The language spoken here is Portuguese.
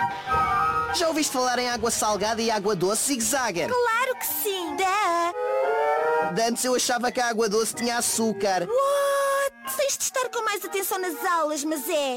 Já ouviste falar em água salgada e água doce, Zig-Zagger? Claro que sim! De antes eu achava que a água doce tinha açúcar. What? Tens de estar com mais atenção nas aulas, mas é.